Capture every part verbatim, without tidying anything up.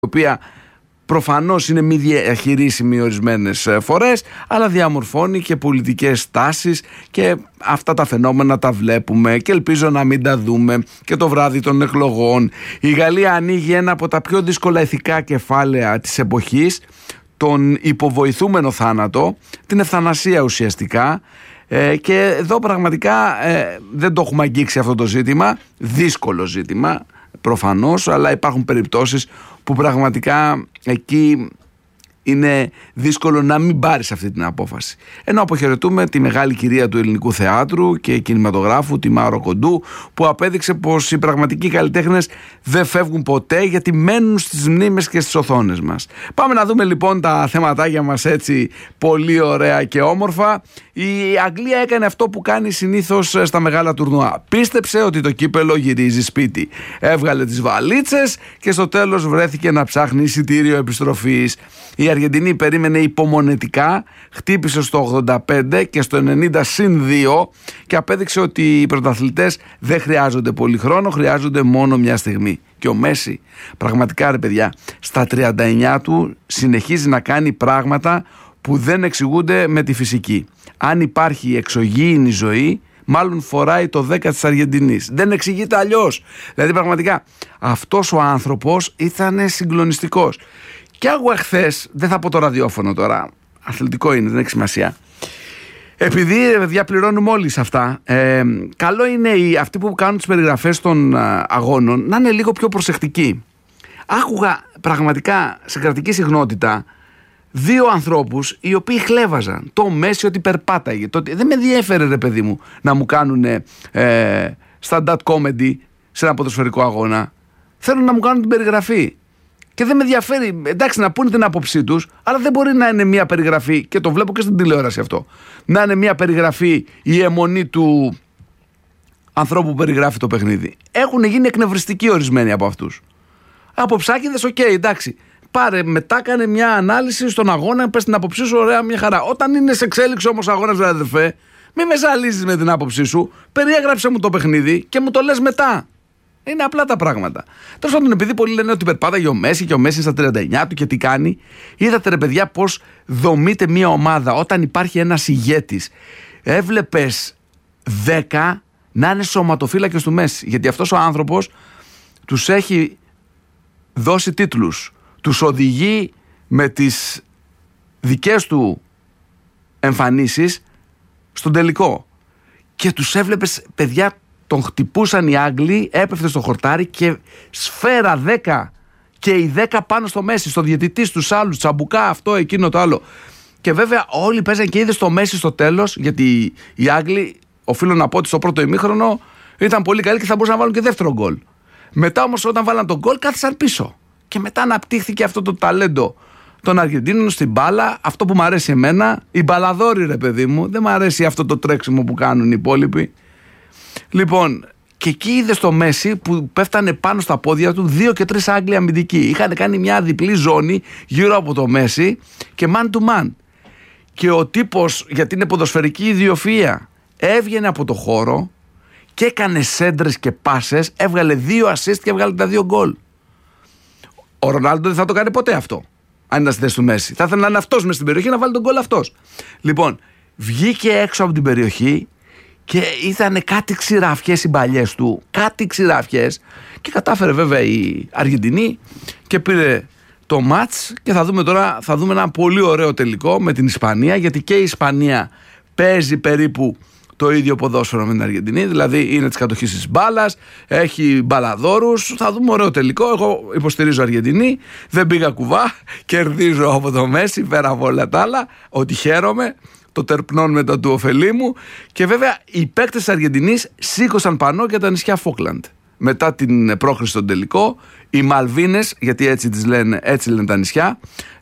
οποία προφανώς είναι μη διαχειρίσιμη ορισμένες φορές, αλλά διαμορφώνει και πολιτικές τάσεις, και αυτά τα φαινόμενα τα βλέπουμε και ελπίζω να μην τα δούμε και το βράδυ των εκλογών. Η Γαλλία ανοίγει ένα από τα πιο δύσκολα ηθικά κεφάλαια της εποχής, τον υποβοηθούμενο θάνατο, την ευθανασία ουσιαστικά, ε, και εδώ πραγματικά ε, δεν το έχουμε αγγίξει αυτό το ζήτημα, δύσκολο ζήτημα προφανώς, αλλά υπάρχουν περιπτώσεις που πραγματικά εκεί είναι δύσκολο να μην πάρεις αυτή την απόφαση. Ενώ αποχαιρετούμε τη μεγάλη κυρία του ελληνικού θεάτρου και κινηματογράφου, τη Μάρο Κοντού, που απέδειξε πως οι πραγματικοί καλλιτέχνες δεν φεύγουν ποτέ, γιατί μένουν στις μνήμες και στις οθόνες μας. Πάμε να δούμε λοιπόν τα θεματάκια μας έτσι πολύ ωραία και όμορφα. Η Αγγλία έκανε αυτό που κάνει συνήθως στα μεγάλα τουρνουά. Πίστεψε ότι το κύπελο γυρίζει σπίτι. Έβγαλε τις βαλίτσες και στο τέλος βρέθηκε να ψάχνει εισιτήριο επιστροφής. Η Αργεντινή περίμενε υπομονετικά, χτύπησε στο ογδόντα πέντε και στο ενενήντα συν δύο και απέδειξε ότι οι πρωταθλητές δεν χρειάζονται πολύ χρόνο, χρειάζονται μόνο μια στιγμή. Και ο Μέση, πραγματικά ρε παιδιά, στα τριάντα εννιά του συνεχίζει να κάνει πράγματα που δεν εξηγούνται με τη φυσική. Αν υπάρχει εξωγήινη ζωή, μάλλον φοράει το δέκα της Αργεντινής. Δεν εξηγείται αλλιώς. Δηλαδή πραγματικά αυτός ο άνθρωπος ήταν συγκλονιστικός. Και άκουγα χθες, δεν θα πω το ραδιόφωνο τώρα, αθλητικό είναι, δεν έχει σημασία. Επειδή παιδιά πληρώνουμε όλοι σε αυτά, ε, καλό είναι οι, αυτοί που κάνουν τις περιγραφές των α, αγώνων να είναι λίγο πιο προσεκτικοί. Άκουγα πραγματικά σε κρατική συχνότητα δύο ανθρώπους οι οποίοι χλέβαζαν το Μέση ότι περπάταγε. Το, δεν με διέφερε ρε παιδί μου να μου κάνουν ε, stand-up comedy σε ένα ποδοσφαιρικό αγώνα. Θέλουν να μου κάνουν την περιγραφή. Και δεν με ενδιαφέρει, εντάξει, να πούνε την άποψή τους, αλλά δεν μπορεί να είναι μια περιγραφή, και το βλέπω και στην τηλεόραση αυτό, να είναι μια περιγραφή η αιμονή του ανθρώπου που περιγράφει το παιχνίδι. Έχουν γίνει εκνευριστικοί ορισμένοι από αυτούς. Από ψάκιδες, οκ, okay, εντάξει. Πάρε, μετά κάνε μια ανάλυση στον αγώνα, πες την άποψή σου, ωραία, μια χαρά. Όταν είναι σε εξέλιξη όμως αγώνας, δηλαδή, αδερφέ, μη με ζαλίζεις με την άποψή σου, περιέγραψε μου το παιχνίδι και μου το λες μετά. Είναι απλά τα πράγματα. Τέλος πάντων, επειδή πολλοί λένε ότι περπάταγε ο Μέση και ο Μέση στα τριάντα εννιά του και τι κάνει, είδατε ρε παιδιά πώς δομείται μια ομάδα όταν υπάρχει ένας ηγέτης. Έβλεπες δέκα να είναι σωματοφύλακες του Μέση, γιατί αυτός ο άνθρωπος τους έχει δώσει τίτλους, τους οδηγεί με τις δικές του εμφανίσεις στον τελικό, και τους έβλεπες παιδιά. Τον χτυπούσαν οι Άγγλοι, έπεφτε στο χορτάρι και σφαίρα δέκα και οι δέκα πάνω στο Μέση, στο διαιτητή, στους άλλους, τσαμπουκά, αυτό, εκείνο, το άλλο. Και βέβαια όλοι παίζαν και είδε στο Μέση στο τέλος, γιατί οι Άγγλοι, οφείλω να πω ότι στο πρώτο ημίχρονο ήταν πολύ καλοί και θα μπορούσαν να βάλουν και δεύτερο γκολ. Μετά όμως όταν βάλαν τον γκολ κάθισαν πίσω. Και μετά αναπτύχθηκε αυτό το ταλέντο των Αργεντίνων στην μπάλα, αυτό που μου αρέσει εμένα, οι μπαλαδόροι ρε παιδί μου, δεν μου αρέσει αυτό το τρέξιμο που κάνουν οι υπόλοιποι. Λοιπόν, και εκεί είδε στο Μέση που πέφτανε πάνω στα πόδια του δύο και τρεις Άγγλοι αμυντικοί. Είχαν κάνει μια διπλή ζώνη γύρω από το Μέση και man to man. Και ο τύπος, γιατί είναι ποδοσφαιρική ιδιοφυΐα, έβγαινε από το χώρο και έκανε σέντρες και πάσες, έβγαλε δύο assist και έβγαλε τα δύο γκολ. Ο Ρονάλντο δεν θα το κάνει ποτέ αυτό, αν ήταν στη θέση του Μέση. Θα ήθελε να είναι αυτός μες στην περιοχή να βάλει τον γκολ αυτός. Λοιπόν, βγήκε έξω από την περιοχή και ήταν κάτι ξηράφιες οι μπαλιές του, κάτι ξηράφιες, και κατάφερε βέβαια η Αργεντινή και πήρε το μάτς. Και θα δούμε τώρα, θα δούμε ένα πολύ ωραίο τελικό με την Ισπανία, γιατί και η Ισπανία παίζει περίπου το ίδιο ποδόσφαιρο με την Αργεντινή, δηλαδή είναι της κατοχής της μπάλας, έχει μπαλαδόρους. Θα δούμε ωραίο τελικό. Εγώ υποστηρίζω Αργεντινή, δεν πήγα κουβά, κερδίζω από το Μέση πέρα από όλα τα άλλα, ότι χαίρομαι. Το τερπνών μετά του ωφελή μου. Και βέβαια οι παίκτες της Αργεντινής σήκωσαν πανό για τα νησιά Φόκλαντ. Μετά την πρόκριση στον τελικό, οι Μαλβίνες, γιατί έτσι τις λένε, έτσι λένε τα νησιά,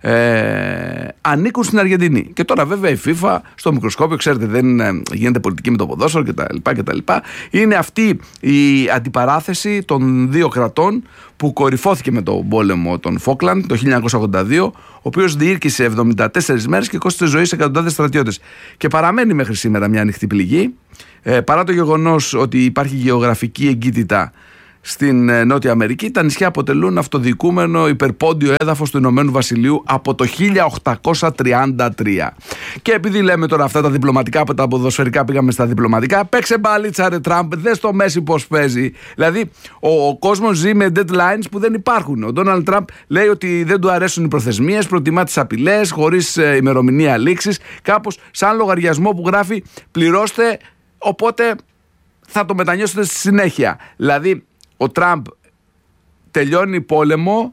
ε, ανήκουν στην Αργεντινή. Και τώρα βέβαια η FIFA στο μικροσκόπιο, ξέρετε, δεν ε, γίνεται πολιτική με το ποδόσφαιρο κτλ. Είναι αυτή η αντιπαράθεση των δύο κρατών που κορυφώθηκε με τον πόλεμο των Φόκλαντ το χίλια εννιακόσια ογδόντα δύο, ο οποίος διήρκησε εβδομήντα τέσσερις μέρες και κόστησε ζωή σε εκατοντάδες στρατιώτες. Και παραμένει μέχρι σήμερα μια ανοιχτή πληγή, ε, παρά το γεγονός ότι υπάρχει γεωγραφική εγκύτητα στην Νότια Αμερική. Τα νησιά αποτελούν αυτοδιοικούμενο υπερπόντιο έδαφος του Ηνωμένου Βασιλείου από το χίλια οκτακόσια τριάντα τρία. Και επειδή λέμε τώρα αυτά τα διπλωματικά, από τα ποδοσφαιρικά πήγαμε στα διπλωματικά, παίξε μπαλίτσα ρε Τραμπ, δες το Μέση πώς παίζει. Δηλαδή ο, ο κόσμος ζει με deadlines που δεν υπάρχουν. Ο Ντόναλντ Τραμπ λέει ότι δεν του αρέσουν οι προθεσμίες, προτιμά τις απειλές χωρίς ε, ημερομηνία λήξης, κάπως σαν λογαριασμό που γράφει πληρώστε, οπότε θα το μετανιώσετε στη συνέχεια. Δηλαδή ο Τραμπ τελειώνει πόλεμο,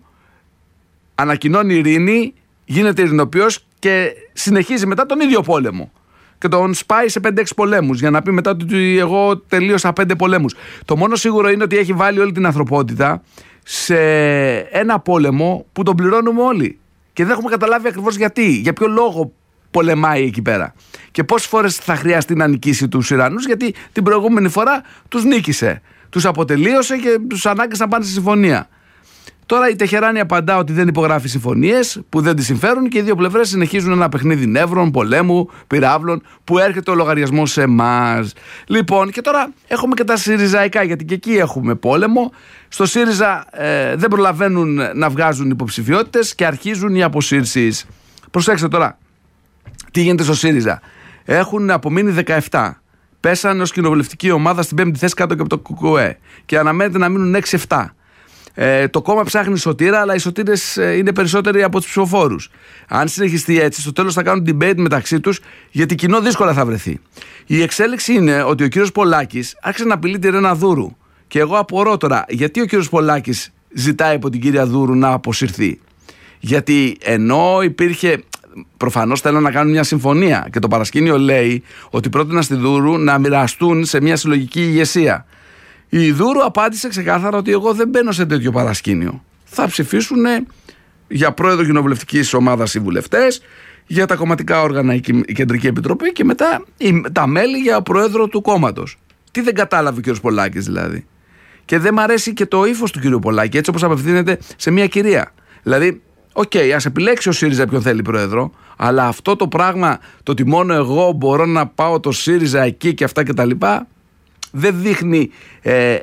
ανακοινώνει ειρήνη, γίνεται ειρηνοποιός και συνεχίζει μετά τον ίδιο πόλεμο. Και τον σπάει σε πέντε έξι πολέμους για να πει μετά ότι εγώ τελείωσα πέντε πολέμους. Το μόνο σίγουρο είναι ότι έχει βάλει όλη την ανθρωπότητα σε ένα πόλεμο που τον πληρώνουμε όλοι. Και δεν έχουμε καταλάβει ακριβώς γιατί, για ποιο λόγο πολεμάει εκεί πέρα. Και πόσες φορές θα χρειαστεί να νικήσει τους Ιρανούς, γιατί την προηγούμενη φορά τους νίκησε. Τους αποτελείωσε και τους ανάγκασε να πάνε στη συμφωνία. Τώρα η Τεχεράνη απαντά ότι δεν υπογράφει συμφωνίες που δεν τη συμφέρουν και οι δύο πλευρές συνεχίζουν ένα παιχνίδι νεύρων, πολέμου, πυράβλων που έρχεται ο λογαριασμός σε εμάς. Λοιπόν, και τώρα έχουμε και τα Συριζαϊκά, γιατί και εκεί έχουμε πόλεμο. Στο ΣΥΡΙΖΑ ε, δεν προλαβαίνουν να βγάζουν υποψηφιότητες και αρχίζουν οι αποσύρσεις. Προσέξτε τώρα, τι γίνεται στο ΣΥΡΙΖΑ. Έχουν απομείνει δεκαεπτά. Πέσανε ως κοινοβουλευτική ομάδα στην πέμπτη θέση κάτω και από το ΚΚΕ και αναμένεται να μείνουν έξι επτά. Ε, το κόμμα ψάχνει σωτήρα, αλλά οι σωτήρες ε, είναι περισσότεροι από τους ψηφοφόρους. Αν συνεχιστεί έτσι, στο τέλος θα κάνουν debate μεταξύ τους, γιατί κοινό δύσκολα θα βρεθεί. Η εξέλιξη είναι ότι ο κύριος Πολάκης άρχισε να απειλεί τη Ρένα Δούρου. Και εγώ απορώ τώρα, γιατί ο κύριος Πολάκης ζητάει από την κυρία Δούρου να αποσυρθεί. Γιατί ενώ υπήρχε. Προφανώς θέλουν να κάνουν μια συμφωνία και το παρασκήνιο λέει ότι πρότειναν στη Δούρου να μοιραστούν σε μια συλλογική ηγεσία. Η Δούρου απάντησε ξεκάθαρα ότι εγώ δεν μπαίνω σε τέτοιο παρασκήνιο. Θα ψηφίσουν για πρόεδρο κοινοβουλευτικής ομάδας οι βουλευτές, για τα κομματικά όργανα η Κεντρική Επιτροπή και μετά τα μέλη για πρόεδρο του κόμματος. Τι δεν κατάλαβε ο κ. Πολάκης δηλαδή. Και δεν μ' αρέσει και το ύφος του κ. Πολάκη, έτσι όπως απευθύνεται σε μια κυρία. Δηλαδή, οκ, okay, ας επιλέξει ο ΣΥΡΙΖΑ ποιον θέλει πρόεδρο, αλλά αυτό το πράγμα, το ότι μόνο εγώ μπορώ να πάω το ΣΥΡΙΖΑ εκεί και αυτά κτλ., δεν δείχνει ε,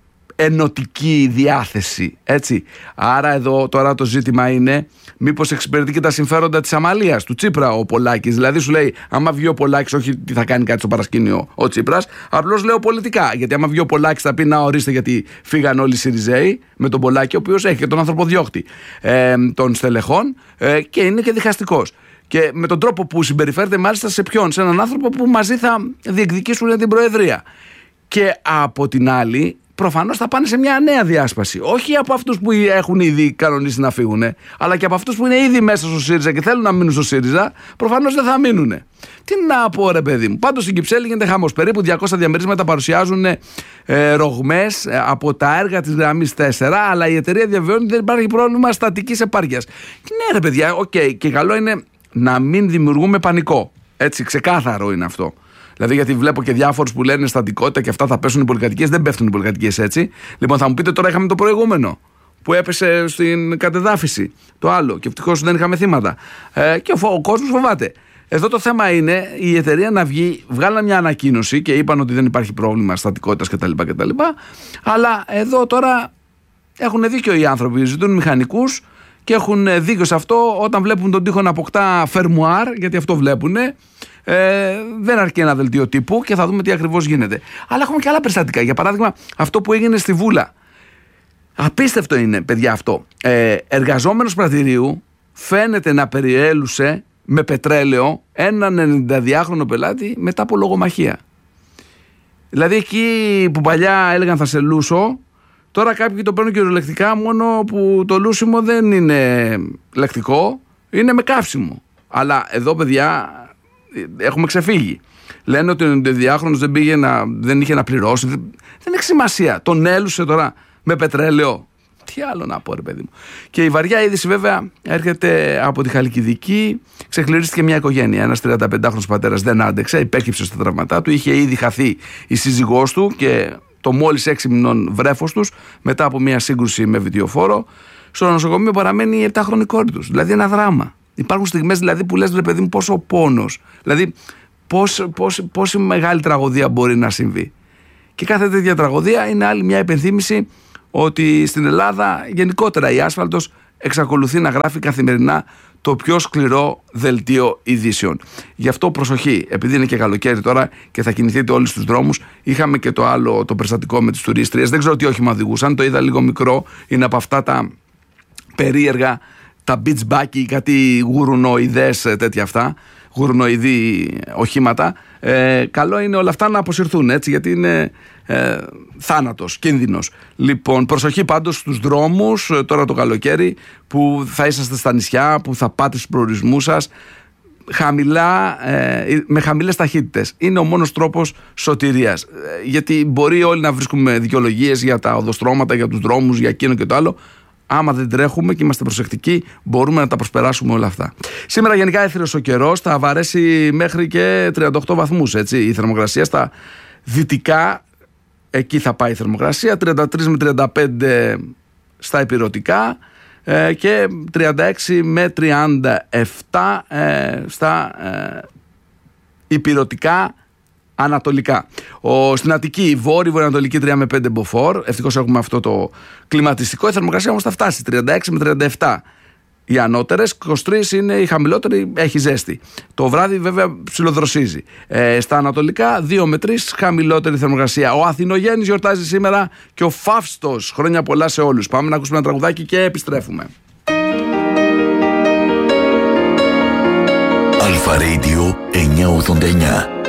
ενωτική διάθεση, έτσι. Άρα εδώ τώρα το ζήτημα είναι μήπως εξυπηρετεί και τα συμφέροντα της Αμαλίας, του Τσίπρα ο Πολάκης. Δηλαδή σου λέει, άμα βγει ο Πολάκης, όχι τι θα κάνει κάτι στο παρασκήνιο ο Τσίπρας, απλώς λέω πολιτικά. Γιατί άμα βγει ο Πολάκης θα πει να ορίστε, γιατί φύγαν όλοι οι ΣΥΡΙΖΑΙ με τον Πολάκη, ο οποίος έχει και τον ανθρωποδιώκτη ε, των στελεχών ε, και είναι και διχαστικός. Και με τον τρόπο που συμπεριφέρεται μάλιστα σε ποιον, σε έναν άνθρωπο που μαζί θα διεκδικήσουν την Προεδρία. Και από την άλλη, προφανώς θα πάνε σε μια νέα διάσπαση. Όχι από αυτούς που έχουν ήδη κανονίσει να φύγουν, αλλά και από αυτούς που είναι ήδη μέσα στο ΣΥΡΙΖΑ και θέλουν να μείνουν στο ΣΥΡΙΖΑ, προφανώς δεν θα μείνουν. Τι να πω, ρε παιδί μου. Πάντως στην Κυψέλη γίνεται χαμός. Περίπου διακόσια διαμερίσματα παρουσιάζουν ε, ρογμές ε, από τα έργα της γραμμής τέσσερα, αλλά η εταιρεία διαβεβαιώνει ότι δεν υπάρχει πρόβλημα στατικής επάρκειας. Και ναι, ρε παιδιά, οκ, okay, και καλό είναι να μην δημιουργούμε πανικό. Έτσι, ξεκάθαρο είναι αυτό. Δηλαδή, γιατί βλέπω και διάφορους που λένε στατικότητα και αυτά θα πέσουν οι πολυκατοικίες. Δεν πέφτουν οι πολυκατοικίες έτσι. Λοιπόν, θα μου πείτε τώρα, είχαμε το προηγούμενο που έπεσε στην κατεδάφιση. Το άλλο. Και ευτυχώς δεν είχαμε θύματα. Ε, και ο, ο κόσμος φοβάται. Εδώ το θέμα είναι η εταιρεία να βγει, βγάλανε μια ανακοίνωση και είπαν ότι δεν υπάρχει πρόβλημα στατικότητας κτλ. κτλ. Αλλά εδώ τώρα έχουν δίκιο οι άνθρωποι. Ζητούν μηχανικούς και έχουν δίκιο σε αυτό όταν βλέπουν τον τοίχο να αποκτά φερμουάρ, γιατί αυτό βλέπουν. Ε, δεν αρκεί ένα δελτίο τύπου και θα δούμε τι ακριβώς γίνεται. Αλλά έχουμε και άλλα περιστατικά. Για παράδειγμα, αυτό που έγινε στη Βούλα. Απίστευτο είναι, παιδιά, αυτό. Ε, εργαζόμενος πρατηρίου φαίνεται να περιέλουσε με πετρέλαιο έναν ενενηνταδυάχρονο πελάτη μετά από λογομαχία. Δηλαδή εκεί που παλιά έλεγαν θα σε λούσω, τώρα κάποιοι το παίρνουν κυριολεκτικά, μόνο που το λούσιμο δεν είναι λεκτικό, είναι με καύσιμο. Αλλά εδώ, παιδιά, έχουμε ξεφύγει. Λένε ότι ο ενενηνταδιάχρονος δεν, πήγε να, δεν είχε να πληρώσει. Δεν, δεν έχει σημασία. Τον έλουσε τώρα με πετρέλαιο. Τι άλλο να πω, ρε παιδί μου. Και η βαριά είδηση βέβαια έρχεται από τη Χαλκιδική. Ξεχληρίστηκε μια οικογένεια. Ένας τριανταπεντάχρονος πατέρας δεν άντεξε, υπέκυψε στα τραυματά του. Είχε ήδη χαθεί η σύζυγός του και το μόλις έξι μηνών βρέφος τους μετά από μια σύγκρουση με βιτιοφόρο. Στο νοσοκομείο παραμένει η επτάχρονη κόρη τους. Δηλαδή ένα δράμα. Υπάρχουν στιγμές δηλαδή που λες, ρε παιδί μου, πόσο πόνος. Δηλαδή πώς, πώς, πόση μεγάλη τραγωδία μπορεί να συμβεί. Και κάθε τέτοια τραγωδία είναι άλλη μια υπενθύμηση ότι στην Ελλάδα γενικότερα η Άσφαλτος εξακολουθεί να γράφει καθημερινά το πιο σκληρό δελτίο ειδήσεων. Γι' αυτό προσοχή, επειδή είναι και καλοκαίρι τώρα και θα κινηθείτε όλοι στους δρόμους. Είχαμε και το άλλο, το περιστατικό με τις τουρίστριες. Δεν ξέρω τι όχημα οδηγούσαν, το είδα λίγο μικρό. Είναι από αυτά τα περίεργα, τα beach buggy, κάτι γουρουνοειδές τέτοια αυτά, γουρουνοειδή οχήματα. Ε, καλό είναι όλα αυτά να αποσυρθούν, έτσι, γιατί είναι ε, θάνατος, κίνδυνος. Λοιπόν, προσοχή πάντως στους δρόμους τώρα το καλοκαίρι, που θα είσαστε στα νησιά, που θα πάτε στους προορισμούς σας, χαμηλά, ε, με χαμηλές ταχύτητες. Είναι ο μόνος τρόπος σωτηρίας. Ε, γιατί μπορεί όλοι να βρίσκουμε δικαιολογίες για τα οδοστρώματα, για τους δρόμους, για εκείνο και το άλλο. Άμα δεν τρέχουμε και είμαστε προσεκτικοί, μπορούμε να τα προσπεράσουμε όλα αυτά. Σήμερα γενικά έθριος ο καιρός, θα βαρέσει μέχρι και τριάντα οκτώ βαθμούς, έτσι, η θερμοκρασία στα δυτικά. Εκεί θα πάει η θερμοκρασία, τριάντα τρία με τριάντα πέντε στα ηπειρωτικά ε, και τριάντα έξι με τριάντα επτά ε, στα ε, ηπειρωτικά ανατολικά. Ο, στην Αττική, βόρειο βορειοανατολική τρία με πέντε μποφόρ. Ευτυχώς έχουμε αυτό το κλιματιστικό. Η θερμοκρασία όμως θα φτάσει τριάντα έξι με τριάντα επτά. Οι ανώτερες, είκοσι τρία είναι η χαμηλότερη, έχει ζέστη. Το βράδυ βέβαια ψιλοδροσίζει. Ε, στα ανατολικά δύο με τρία χαμηλότερη θερμοκρασία. Ο Αθηνογέννης γιορτάζει σήμερα και ο Φαύστος. Χρόνια πολλά σε όλους. Πάμε να ακούσουμε ένα τραγουδάκι και επιστρέφουμε. Αλφα Radio εννιακόσια ογδόντα εννιά.